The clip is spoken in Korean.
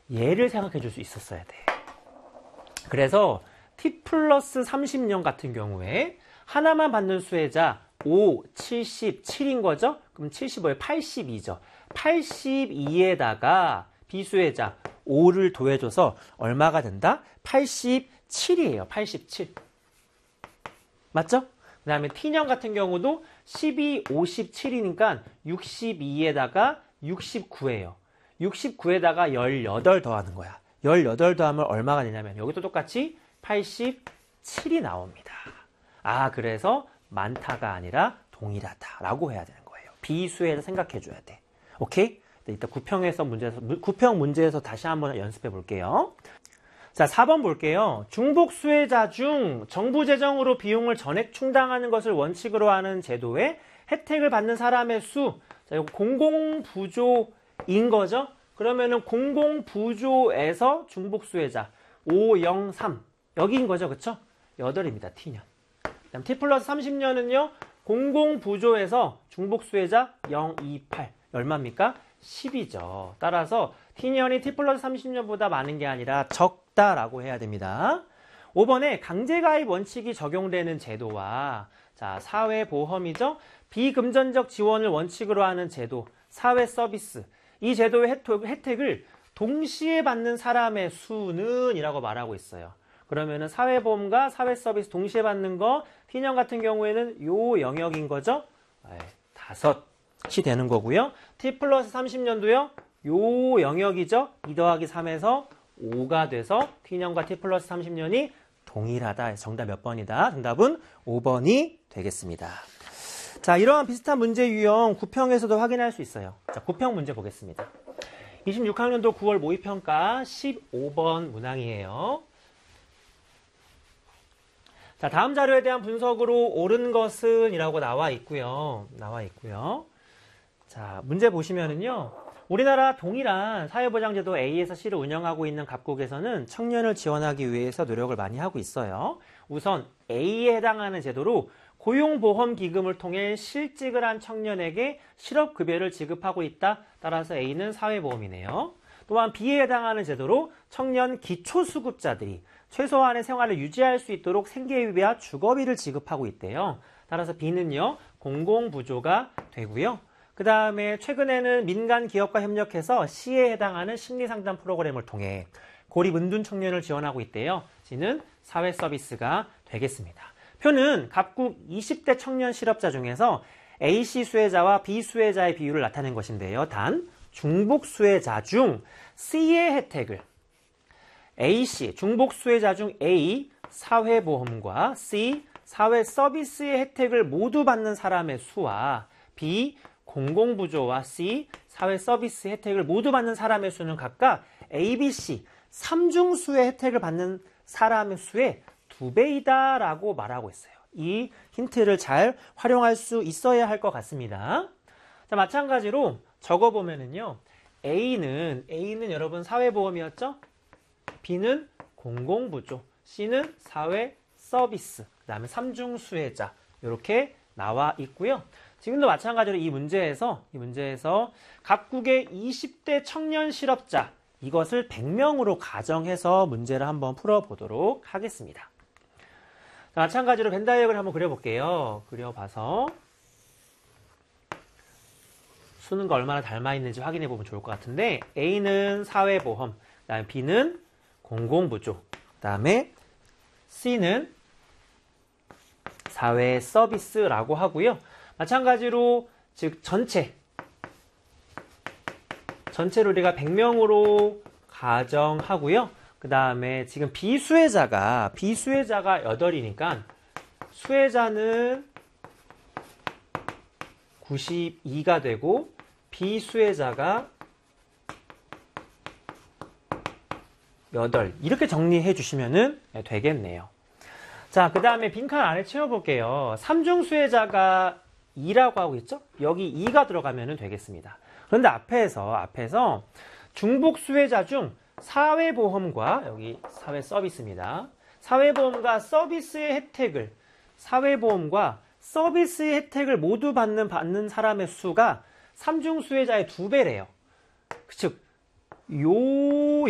얘를 생각해 줄 수 있었어야 돼. 그래서 t 플러스 30년 같은 경우에 하나만 받는 수혜자 5, 77인 거죠? 그럼 75에 82죠. 82에다가 비수혜자 5를 더해줘서 얼마가 된다? 87이에요. 87. 맞죠? 그 다음에 t년 같은 경우도 12, 57이니까 62에다가 69예요. 69에다가 18 더하는 거야. 18 더하면 얼마가 되냐면 여기도 똑같이 87이 나옵니다. 아, 그래서 많다가 아니라 동일하다라고 해야 되는 거예요. 비수에서 생각해 줘야 돼. 오케이? 이따 구평 문제에서 다시 한번 연습해 볼게요. 자, 4번 볼게요. 중복 수혜자 중 정부 재정으로 비용을 전액 충당하는 것을 원칙으로 하는 제도에 혜택을 받는 사람의 수. 자, 이거 공공부조인 거죠? 그러면은 공공부조에서 중복 수혜자 503 여기인 거죠, 그쵸? 8입니다. t년. 그다음 t 플러스 30년은요. 공공부조에서 중복 수혜자 028 얼마입니까? 10이죠. 따라서 t년이 t 플러스 30년보다 많은 게 아니라 적다라고 해야 됩니다. 5번에 강제가입 원칙이 적용되는 제도와 자, 사회보험이죠. 비금전적 지원을 원칙으로 하는 제도, 사회서비스. 이 제도의 혜택을 동시에 받는 사람의 수는 이라고 말하고 있어요. 그러면은 사회보험과 사회서비스 동시에 받는 거 t년 같은 경우에는 요 영역인 거죠. 5이 되는 거고요. t 플러스 30년도요. 요 영역이죠. 2 더하기 3에서 5가 돼서 t년과 t 플러스 30년이 동일하다. 정답 몇 번이다? 정답은 5번이 되겠습니다. 자, 이러한 비슷한 문제 유형 구평에서도 확인할 수 있어요. 자, 구평 문제 보겠습니다. 26학년도 9월 모의평가 15번 문항이에요. 자, 다음 자료에 대한 분석으로 옳은 것은 이라고 나와 있고요. 자, 문제 보시면은요. 우리나라 동일한 사회보장제도 A에서 C를 운영하고 있는 각국에서는 청년을 지원하기 위해서 노력을 많이 하고 있어요. 우선 A에 해당하는 제도로 고용보험기금을 통해 실직을 한 청년에게 실업급여를 지급하고 있다. 따라서 A는 사회보험이네요. 또한 B에 해당하는 제도로 청년 기초수급자들이 최소한의 생활을 유지할 수 있도록 생계비와 주거비를 지급하고 있대요. 따라서 B는요, 공공부조가 되고요. 그 다음에 최근에는 민간 기업과 협력해서 C에 해당하는 심리상담 프로그램을 통해 고립은둔 청년을 지원하고 있대요. C는 사회서비스가 되겠습니다. 표는 각국 20대 청년 실업자 중에서 AC 수혜자와 B 수혜자의 비율을 나타낸 것인데요. 단 중복 수혜자 중 C의 혜택을 AC, 중복 수혜자 중 A, 사회보험과 C, 사회서비스의 혜택을 모두 받는 사람의 수와 B, 공공부조와 C, 사회서비스 혜택을 모두 받는 사람의 수는 각각 A, B, C, 3중수의 혜택을 받는 사람의 수의 2배이다 라고 말하고 있어요. 이 힌트를 잘 활용할 수 있어야 할 것 같습니다. 자, 마찬가지로 적어보면은요. A는 여러분 사회보험이었죠? B는 공공부조, C는 사회서비스, 그 다음에 3중수혜자 이렇게 나와 있고요. 지금도 마찬가지로 이 문제에서 각국의 20대 청년 실업자 이것을 100명으로 가정해서 문제를 한번 풀어보도록 하겠습니다. 자, 마찬가지로 벤 다이어그램을 한번 그려볼게요. 그려봐서 수능과 얼마나 닮아 있는지 확인해 보면 좋을 것 같은데 A는 사회보험, 그 다음에 B는 공공부조, 그 다음에 C는 사회서비스라고 하고요. 마찬가지로 즉 전체를 우리가 100명으로 가정하고요. 그 다음에 지금 비수혜자가 8이니까 수혜자는 92가 되고 비수혜자가 8 이렇게 정리해 주시면 되겠네요. 자, 그 다음에 빈칸 안에 채워볼게요. 3중 수혜자가 2라고 하고 있죠? 여기 2가 들어가면 되겠습니다. 그런데 앞에서 중복 수혜자 중 사회보험과 여기 사회서비스입니다. 사회보험과 서비스의 혜택을 모두 받는 사람의 수가 3중 수혜자의 2배래요. 즉,